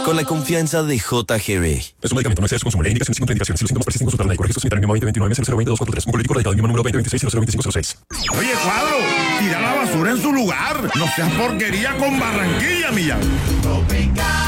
con la confianza de JGB. Es un medicamento, no excede su consumo. Lee indicaciones y contraindicaciones. Si los síntomas persisten, consultar al médico. Registro sanitario número 2029-0020-243. Un político radicado número 2026-02506. Oye, Cuadro, tira la basura en su lugar. No seas porquería con Barranquilla, Millán.